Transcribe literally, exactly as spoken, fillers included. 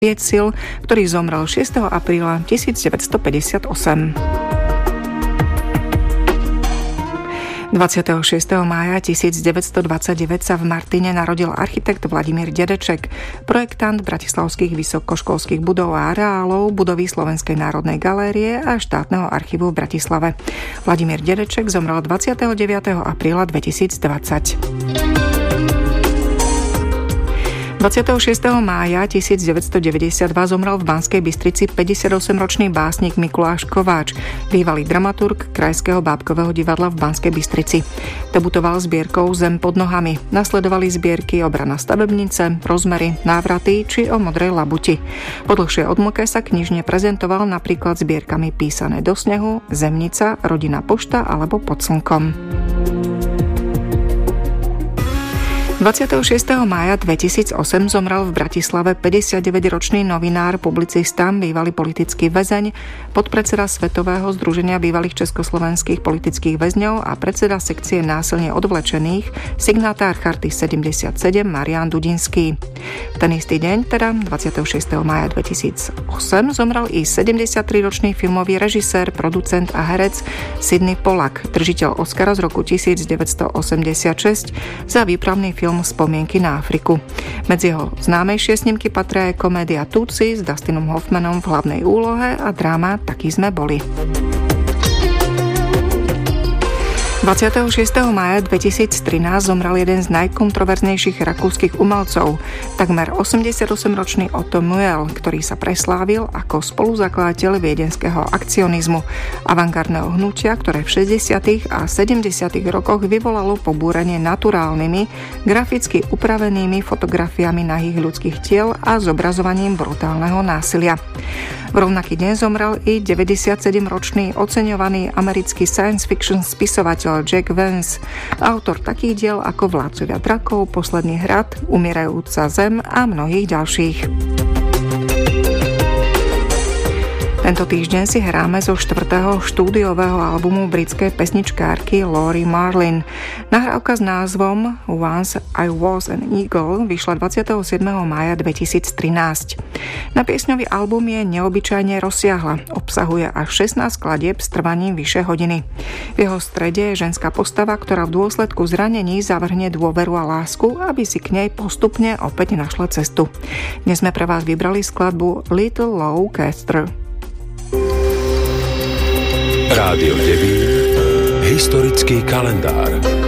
Sil, ktorý zomrel šiesteho apríla tisícdeväťstopäťdesiatosem. dvadsiateho šiesteho mája tisícdeväťstodvadsaťdeväť sa v Martine narodil architekt Vladimír Dedeček, projektant bratislavských vysokoškolských budov a areálov, budovy Slovenskej národnej galérie a štátneho archívu v Bratislave. Vladimír Dedeček zomrel dvadsiateho deviateho apríla dvetisícdvadsať. dvadsiateho šiesteho mája tisícdeväťstodeväťdesiatdva zomrel v Banskej Bystrici päťdesiatosemročný básnik Mikuláš Kováč, bývalý dramaturg Krajského bábkového divadla v Banskej Bystrici. Debutoval zbierkou Zem pod nohami. Nasledovali zbierky Obrana stavebnice, Rozmery, Návraty či O modrej labuti. Po dlhšej odmlke sa knižne prezentoval napríklad zbierkami Písané do snehu, Zemnica, Rodina pošta alebo Pod slnkom. dvadsiateho šiesteho mája dvetisícosem zomrel v Bratislave päťdesiatdeväťročný novinár, publicista, bývalý politický väzeň, podpredseda Svetového združenia bývalých československých politických väzňov a predseda sekcie násilne odvlečených, signatár Charty sedemdesiatsedem Marián Dudinský. V ten istý deň, teda dvadsiateho šiesteho mája dvetisícosem, zomrel i sedemdesiatriročný filmový režisér, producent a herec Sidney Pollack, držiteľ Oscara z roku devätnásťstoosemdesiatšesť za výpravný film Spomienky na Afriku. Medzi jeho známejšie snímky patria aj komédia Tutsi s Dustinom Hoffmanom v hlavnej úlohe a dráma Takí sme boli. dvadsiateho šiesteho mája dvetisíctrinásť zomrel jeden z najkontroverznejších rakúskych umelcov, takmer osemdesiatosemročný Otto Muel, ktorý sa preslávil ako spoluzakladateľ viedenského akcionizmu, avantgardného hnutia, ktoré v šesťdesiatych a sedemdesiatych rokoch vyvolalo pobúrenie naturálnymi, graficky upravenými fotografiami nahých ľudských tiel a zobrazovaním brutálneho násilia. V rovnaký deň zomrel i deväťdesiatsedemročný oceňovaný americký science fiction spisovateľ Jack Vance, autor takých diel ako Vládcovia drakov, Posledný hrad, Umierajúca zem a mnohých ďalších. Tento týždeň si hráme zo štvrtého štúdiového albumu britskej pesničkárky Lori Marlin. Nahrávka s názvom Once I Was an Eagle vyšla dvadsiateho siedmeho mája dvetisíctrinásť. Na piesňový album je neobyčajne rozsiahla, obsahuje až šestnásť skladieb s trvaním vyše hodiny. V jeho strede je ženská postava, ktorá v dôsledku zranení zavrhne dôveru a lásku, aby si k nej postupne opäť našla cestu. Dnes sme pre vás vybrali skladbu Little Low Caster. Rádio Devín, historický kalendár.